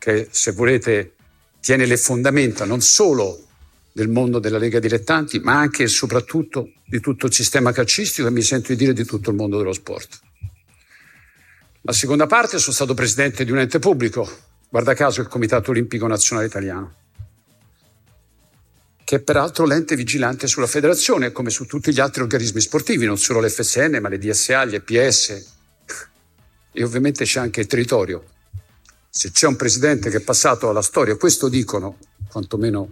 che, se volete, tiene le fondamenta non solo del mondo della Lega Dilettanti, ma anche e soprattutto di tutto il sistema calcistico e, mi sento di dire, di tutto il mondo dello sport. La seconda parte: sono stato presidente di un ente pubblico, guarda caso il Comitato Olimpico Nazionale Italiano, che è peraltro l'ente vigilante sulla federazione, come su tutti gli altri organismi sportivi, non solo l'FSN, ma le DSA, gli EPS, e ovviamente c'è anche il territorio. Se c'è un presidente che è passato alla storia, questo dicono, quantomeno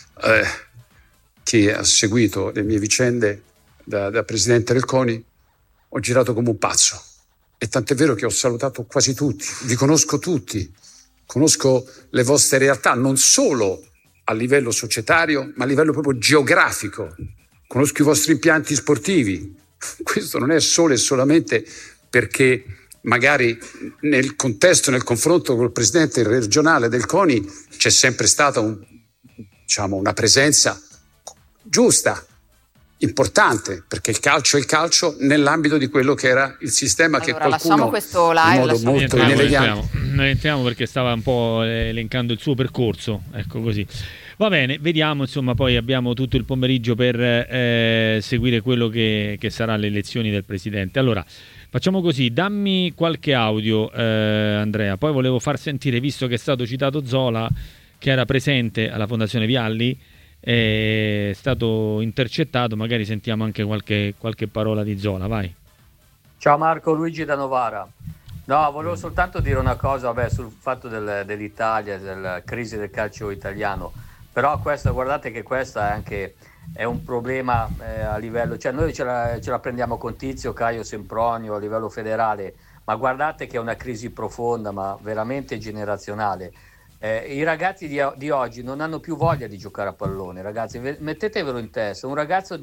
chi ha seguito le mie vicende da presidente del CONI, ho girato come un pazzo. E tant'è vero che ho salutato quasi tutti, vi conosco tutti, conosco le vostre realtà, non solo a livello societario, ma a livello proprio geografico. Conosco i vostri impianti sportivi. Questo non è solo e solamente perché magari nel contesto, nel confronto col presidente regionale del CONI c'è sempre stata una presenza giusta, importante, perché il calcio è il calcio nell'ambito di quello che era il sistema, che qualcuno questo live, in modo molto inelegante. Noi entriamo perché stava un po' elencando il suo percorso, ecco, così. Va bene, vediamo, insomma, poi abbiamo tutto il pomeriggio per seguire quello che sarà le elezioni del presidente. Allora, facciamo così, dammi qualche audio, Andrea, poi volevo far sentire, visto che è stato citato Zola, che era presente alla Fondazione Vialli, è stato intercettato, magari sentiamo anche qualche parola di Zola, vai. Ciao Marco, Luigi da Novara. No, volevo soltanto dire una cosa, sul fatto dell'Italia, della crisi del calcio italiano, però guardate che questa è un problema a livello, cioè noi ce la prendiamo con Tizio, Caio, Sempronio a livello federale, ma guardate che è una crisi profonda, ma veramente generazionale. I ragazzi di oggi non hanno più voglia di giocare a pallone, ragazzi, mettetevelo in testa. Un ragazzo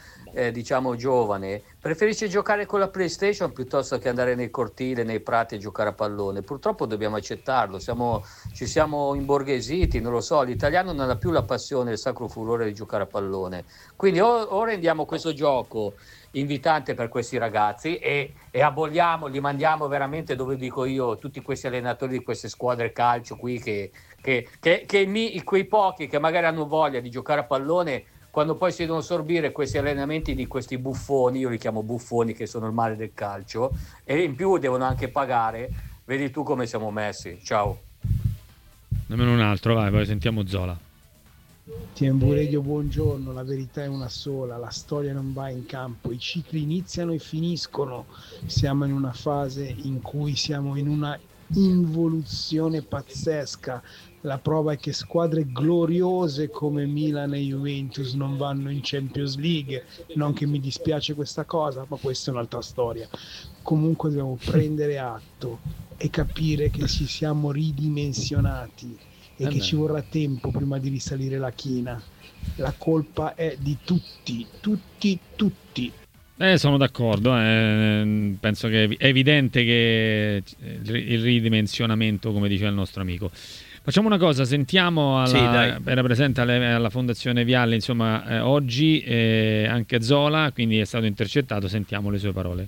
giovane preferisce giocare con la PlayStation piuttosto che andare nei cortili, nei prati e giocare a pallone. Purtroppo dobbiamo accettarlo, ci siamo imborghesiti, non lo so, l'italiano non ha più la passione, il sacro furore di giocare a pallone. Quindi o rendiamo questo gioco invitante per questi ragazzi e aboliamo, li mandiamo veramente, dove dico io, tutti questi allenatori di queste squadre calcio qui quei pochi che magari hanno voglia di giocare a pallone, quando poi si devono sorbire questi allenamenti di questi buffoni, io li chiamo buffoni, che sono il male del calcio, e in più devono anche pagare, vedi tu come siamo messi. Ciao. Nemmeno un altro, vai, poi sentiamo Zola. TMV Radio, buongiorno. La verità è una sola, la storia non va in campo, i cicli iniziano e finiscono, siamo in una fase in cui siamo in una involuzione pazzesca. La prova è che squadre gloriose come Milan e Juventus non vanno in Champions League, non che mi dispiace questa cosa, ma questa è un'altra storia. Comunque dobbiamo prendere atto e capire che ci siamo ridimensionati e che ci vorrà tempo prima di risalire la china. La colpa è di tutti. Sono d'accordo, penso che è evidente che il ridimensionamento, come dice il nostro amico. Facciamo una cosa, sentiamo era presente alla Fondazione Vialli, insomma, oggi anche Zola, quindi è stato intercettato, sentiamo le sue parole.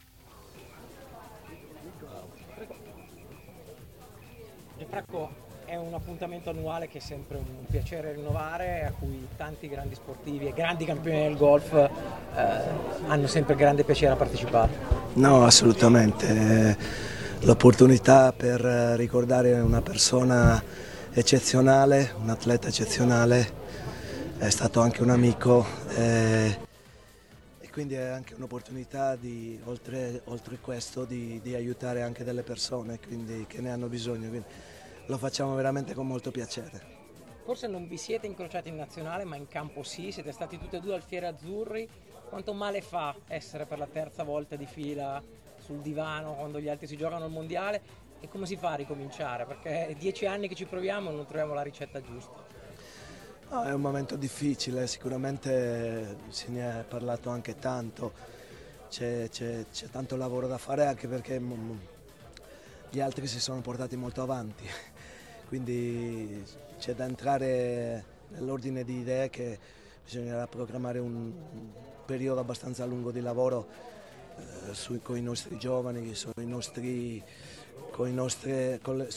Franco, è un appuntamento annuale che è sempre un piacere rinnovare, a cui tanti grandi sportivi e grandi campioni del golf hanno sempre grande piacere a partecipare. No, assolutamente. L'opportunità per ricordare una persona eccezionale, un atleta eccezionale, è stato anche un amico e quindi è anche un'opportunità di, oltre questo, di aiutare anche delle persone che ne hanno bisogno. Quindi lo facciamo veramente con molto piacere. Forse non vi siete incrociati in nazionale, ma in campo sì, siete stati tutti e due alfieri azzurri. Quanto male fa essere per la terza volta di fila sul divano quando gli altri si giocano al mondiale, e come si fa a ricominciare? Perché è 10 anni che ci proviamo e non troviamo la ricetta giusta. No, è un momento difficile, sicuramente se ne è parlato anche tanto, c'è tanto lavoro da fare, anche perché gli altri si sono portati molto avanti, quindi c'è da entrare nell'ordine di idee che bisognerà programmare un periodo abbastanza lungo di lavoro con i nostri giovani, con